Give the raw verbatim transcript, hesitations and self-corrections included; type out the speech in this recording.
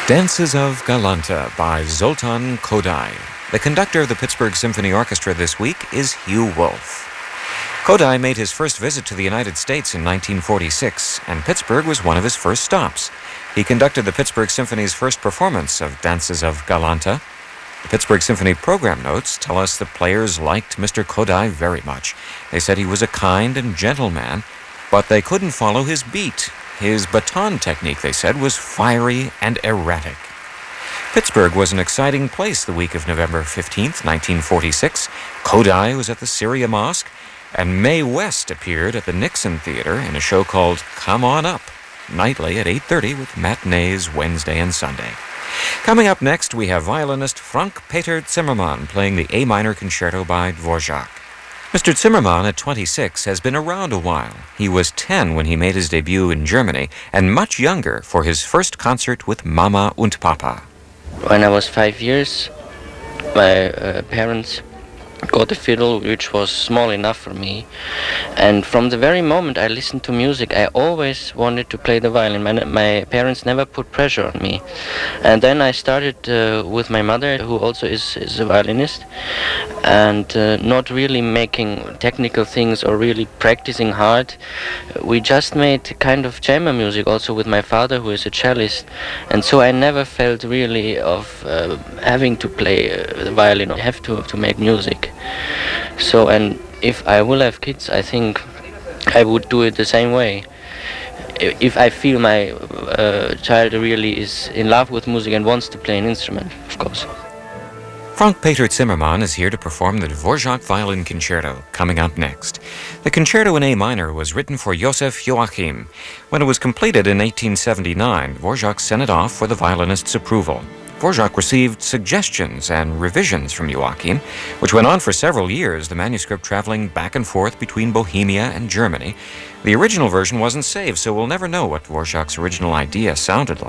Dances of Galanta by Zoltan Kodály. The conductor of the Pittsburgh Symphony Orchestra this week is Hugh Wolf. Kodály made his first visit to the United States in nineteen forty-six, and Pittsburgh was one of his first stops. He conducted the Pittsburgh Symphony's first performance of Dances of Galanta. The Pittsburgh Symphony program notes tell us the players liked Mister Kodály very much. They said he was a kind and gentle man, but they couldn't follow his beat. His baton technique, they said, was fiery and erratic. Pittsburgh was an exciting place the week of November fifteenth, nineteen forty-six. Kodály was at the Syria Mosque, and Mae West appeared at the Nixon Theater in a show called Come On Up, nightly at eight thirty with matinees Wednesday and Sunday. Coming up next, we have violinist Frank Peter Zimmermann playing the A minor concerto by Dvorak. Mister Zimmermann, at twenty-six, has been around a while. He was ten when he made his debut in Germany, and much younger for his first concert with Mama und Papa. When I was five years, my uh, parents got a fiddle which was small enough for me, and from the very moment I listened to music I always wanted to play the violin. My, my parents never put pressure on me, and then I started uh, with my mother, who also is, is a violinist, and uh, not really making technical things or really practicing hard. We just made kind of chamber music also with my father, who is a cellist, and so I never felt really of uh, having to play uh, the violin or have to, to make music. So, and if I will have kids, I think I would do it the same way. If I feel my uh, child really is in love with music and wants to play an instrument, of course. Frank Peter Zimmermann is here to perform the Dvorak Violin Concerto, coming up next. The concerto in A minor was written for Joseph Joachim. When it was completed in eighteen seventy-nine, Dvorak sent it off for the violinist's approval. Dvorak received suggestions and revisions from Joachim, which went on for several years, the manuscript traveling back and forth between Bohemia and Germany. The original version wasn't saved, so we'll never know what Dvorak's original idea sounded like.